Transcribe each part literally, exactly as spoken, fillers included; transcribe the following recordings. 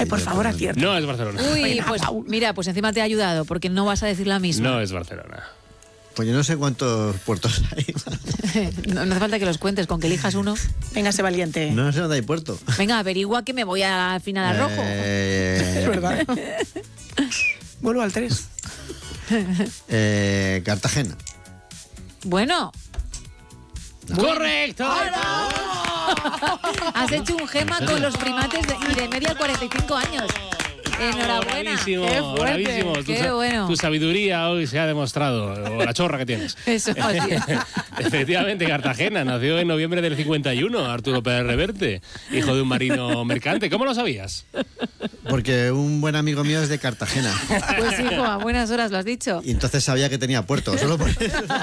Ay, por favor, acierta. No es Barcelona. Uy, Venga, pues Pau. mira, pues encima te ha ayudado, porque no vas a decir la misma. No es Barcelona. Pues yo no sé cuántos puertos hay. no, no hace falta que los cuentes, con que elijas uno. Venga, sé valiente. No sé dónde hay puerto. Venga, averigua que me voy al final al rojo. Eh, Es verdad. Vuelvo al tres. eh, Cartagena. Bueno, ¡Correcto! has hecho un gema con los primates de, y de media cuarenta y cinco años. Enhorabuena. Bravísimo, Qué fuerte. bravísimo. Tu Qué sa- bueno. Tu sabiduría hoy se ha demostrado, o la chorra que tienes. Eso, así es. Efectivamente, Cartagena nació en noviembre del cincuenta y uno, Arturo Pérez Reverte, hijo de un marino mercante. ¿Cómo lo sabías? Porque un buen amigo mío es de Cartagena. Pues hijo, a buenas horas lo has dicho. Y entonces sabía que tenía puerto, solo por eso.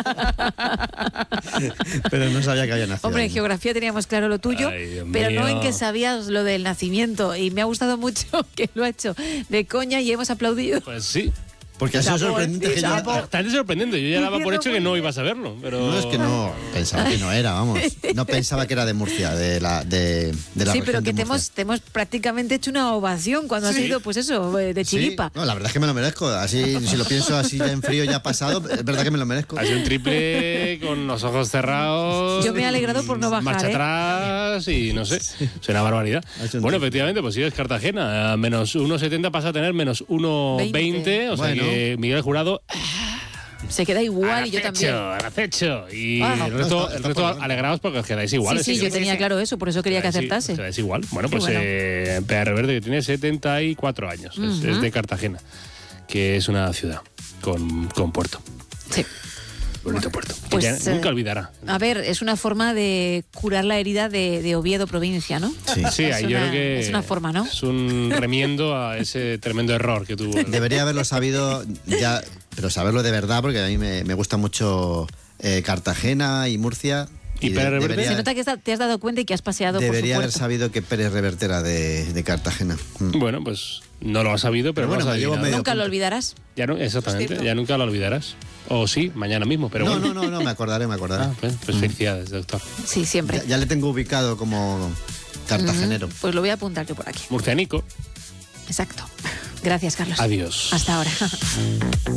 Pero no sabía que había nacido. Hombre, en geografía teníamos claro lo tuyo, Ay, Dios pero no mío. en que sabías lo del nacimiento. Y me ha gustado mucho que lo ha hecho de coña y hemos aplaudido. Pues sí. Porque ha sido Chapo, sorprendente sí, que yo... chapo. Bastante sorprendente. Yo ya daba por hecho que no ibas a verlo. Pero... No, es que no, pensaba que no era, vamos. No pensaba que era de Murcia, de la, de, de la Sí, región pero que de te Murcia. hemos, te hemos prácticamente hecho una ovación cuando has Sí. sido, pues eso, de chiripa. Sí, no, la verdad es que me lo merezco. Así, si lo pienso así ya en frío, ya pasado, es verdad que me lo merezco. Ha sido un triple con los ojos cerrados. Yo me he alegrado por no bajar, Marcha ¿eh? atrás y no sé. Es una barbaridad. Ha hecho un Bueno, triple. efectivamente, pues sí, es Cartagena. A menos uno setenta pasa a tener menos uno veinte. O sea Bueno. que Miguel Jurado. Se queda igual al y yo acecho, también. al acecho. Y Ah. el resto, Está- está el resto por delante. alegrados porque os quedáis iguales. Sí, sí, yo tenía claro eso, por eso quería que acertase. Os quedáis igual. Bueno, pues bueno. eh, P R Verde, que tiene setenta y cuatro años. Es- es, Ujú. de Cartagena, que es una ciudad con, con puerto. Sí. Bonito puerto. Que Pues, ya eh, nunca olvidará. A ver, es una forma de curar la herida de, de Oviedo, provincia, ¿no? Sí. Sí, es ahí una- yo creo que es una forma, ¿no? Es un remiendo a ese tremendo error que tuvo. el- Debería haberlo sabido ya, pero saberlo de verdad, porque a mí me, me gusta mucho eh, Cartagena y Murcia. ¿Y de- Pérez Reverte? debería, Se nota que está- te has dado cuenta y que has paseado por su debería haber puerto. sabido que Pérez Reverte era de, de Cartagena. Mm. Bueno, pues no lo has sabido, pero, Pero bueno, lo has me llevo adivinado. medio Nunca lo punto. olvidarás. Ya no, exactamente, cierto. ya nunca lo olvidarás. O sí, mañana mismo, pero no, bueno. no, no, no, me acordaré, me acordaré. Ah, pues, pues felicidades, doctor. Sí, siempre. Ya, ya le tengo ubicado como cartagenero. Pues lo voy a apuntar yo por aquí. Murcianico, Exacto. Gracias, Carlos. adiós. Hasta ahora.